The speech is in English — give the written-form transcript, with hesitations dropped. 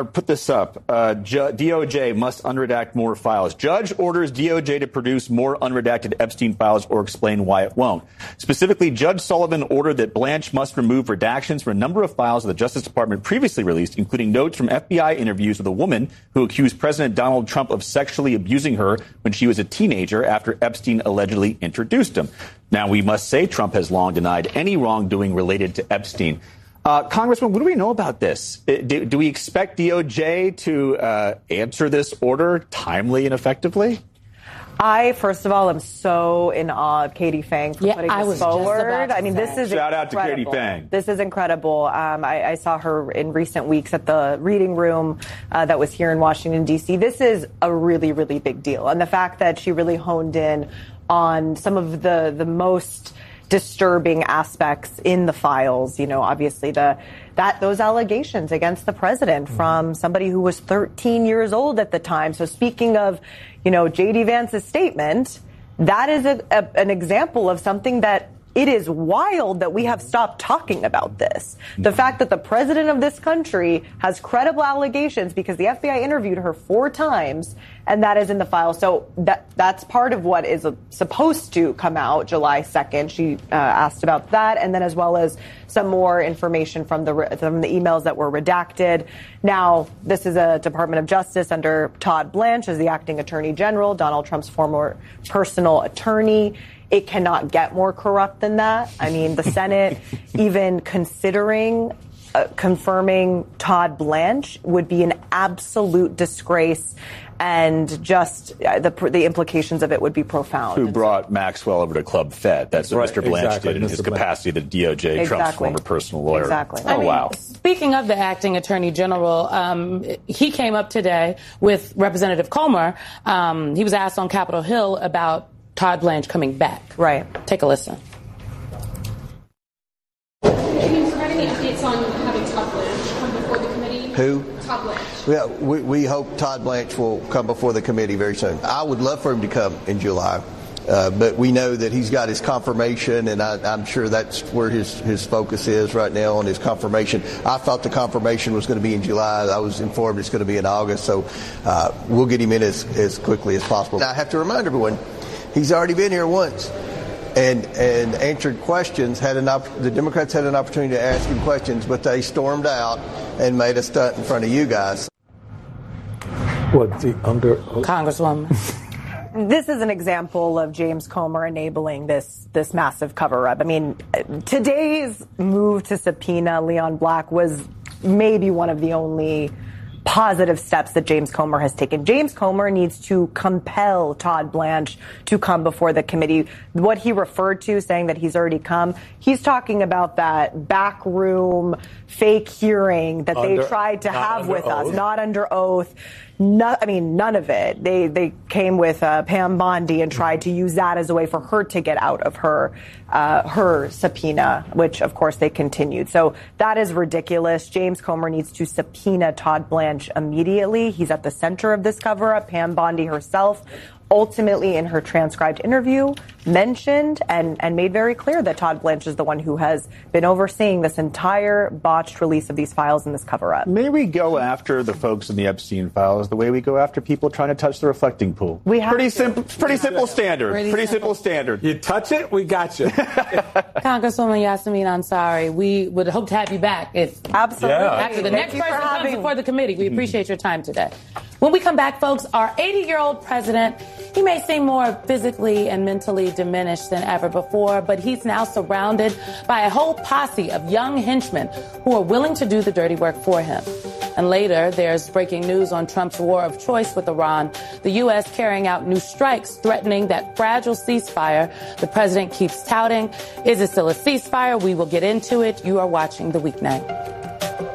Put this up. DOJ must unredact more files. Judge orders DOJ to produce more unredacted Epstein files or explain why it won't. Specifically, Judge Sullivan ordered that Blanche must remove redactions from a number of files that the Justice Department previously released, including notes from FBI interviews with a woman who accused President Donald Trump of sexually abusing her when she was a teenager after Epstein allegedly introduced him. Now, we must say Trump has long denied any wrongdoing related to Epstein. Congressman, what do we know about this? Do we expect DOJ to answer this order timely and effectively? I, first of all, am so in awe of Katie Phang for putting this forward. I mean, this is shout out to Katie Phang. This is incredible. I saw her in recent weeks at the reading room that was here in Washington, D.C. This is a really, really big deal. And the fact that she really honed in on some of the most disturbing aspects in the files, you know, obviously those allegations against the president from somebody who was 13 years old at the time. So speaking of, you know, J.D. Vance's statement, that is an example of something that it is wild that we have stopped talking about this. The fact that the president of this country has credible allegations because the FBI interviewed her 4 times, and that is in the file. So that's part of what is supposed to come out July 2nd. She asked about that, and then as well as some more information from the emails that were redacted. Now, this is a Department of Justice under Todd Blanche as the acting attorney general, Donald Trump's former personal attorney. It cannot get more corrupt than that. I mean, the Senate even considering confirming Todd Blanche would be an absolute disgrace, and just the implications of it would be profound. Who brought Maxwell over to Club Fed? That's what Mr. Blanche did in his capacity as the DOJ, Trump's former personal lawyer. Exactly. Oh, wow. Speaking of the acting attorney general, he came up today with Representative Comer. He was asked on Capitol Hill about Todd Blanche coming back. Right. Take a listen. Can you provide any updates on having Todd Blanche come before the committee? Who? Todd Blanche. Yeah, we hope Todd Blanche will come before the committee very soon. I would love for him to come in July, but we know that he's got his confirmation, and I'm sure that's where his focus is right now, on his confirmation. I thought the confirmation was going to be in July. I was informed it's going to be in August, so we'll get him in as quickly as possible. Now, I have to remind everyone, he's already been here once and answered questions. The Democrats had an opportunity to ask him questions, but they stormed out and made a stunt in front of you guys. Congresswoman. This is an example of James Comer enabling this massive cover-up. I mean, today's move to subpoena Leon Black was maybe one of the only positive steps that James Comer has taken. James Comer needs to compel Todd Blanche to come before the committee. What he referred to, saying that he's already come, he's talking about that backroom fake hearing that they tried to have with us, not under oath. None of it. They came with Pam Bondi and tried to use that as a way for her to get out of her subpoena, which, of course, they continued. So that is ridiculous. James Comer needs to subpoena Todd Blanche immediately. He's at the center of this cover-up. Pam Bondi herself ultimately in her transcribed interview mentioned and made very clear that Todd Blanche is the one who has been overseeing this entire botched release of these files in this cover-up. May we go after the folks in the Epstein files the way we go after people trying to touch the reflecting pool? We have pretty simple standard. You touch it, we got you. Congresswoman Yasmeen Ansari, we would hope to have you back absolutely after the next person comes before the committee. We appreciate your time today. When we come back, folks, our 80-year-old president, he may seem more physically and mentally diminished than ever before, but he's now surrounded by a whole posse of young henchmen who are willing to do the dirty work for him. And later, there's breaking news on Trump's war of choice with Iran, the U.S. carrying out new strikes threatening that fragile ceasefire the president keeps touting. Is it still a ceasefire? We will get into it. You are watching The Weeknight.